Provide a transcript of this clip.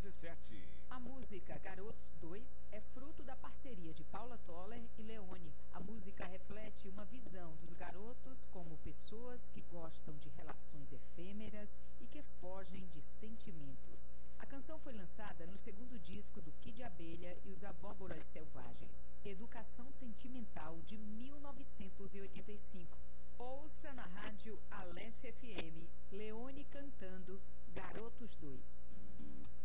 17. A música Garotos 2 é fruto da parceria de Paula Toller e Leone. A música reflete uma visão dos garotos como pessoas que gostam de relações efêmeras e que fogem de sentimentos. A canção foi lançada no segundo disco do Kid Abelha e os Abóboras Selvagens, Educação Sentimental, de 1985. Ouça na rádio Alesse FM, Leone cantando Garotos 2.